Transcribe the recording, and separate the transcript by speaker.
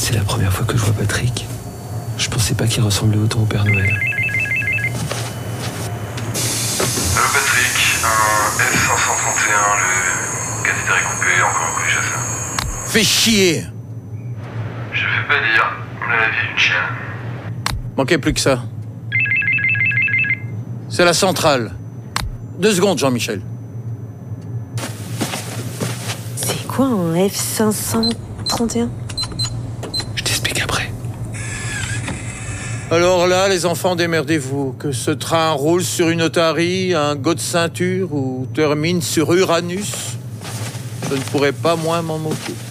Speaker 1: C'est la première fois que je vois Patrick. Je pensais pas qu'il ressemblait autant au Père Noël.
Speaker 2: Allô Patrick, un F531, le cathéter est coupé, encore un coup de chasseur.
Speaker 3: Fais chier!
Speaker 2: Je vais pas dire, la vie d'une chienne.
Speaker 3: Manquait plus que ça. C'est la centrale. 2 secondes, Jean-Michel.
Speaker 4: C'est quoi un F531?
Speaker 1: Je t'explique après.
Speaker 3: Alors là, les enfants, démerdez-vous. Que ce train roule sur une otarie, un go de ceinture ou termine sur Uranus, je ne pourrais pas moins m'en moquer.